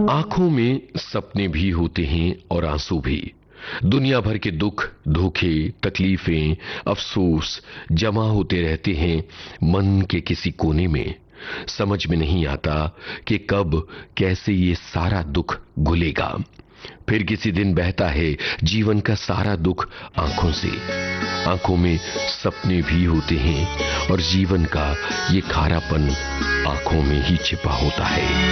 आंखों में सपने भी होते हैं और आंसू भी। दुनिया भर के दुख, धोखे, तकलीफें, अफसोस जमा होते रहते हैं मन के किसी कोने में। समझ में नहीं आता कि कब कैसे ये सारा दुख घुलेगा। फिर किसी दिन बहता है जीवन का सारा दुख आंखों से। आंखों में सपने भी होते हैं और जीवन का ये खारापन आंखों में ही छिपा होता है।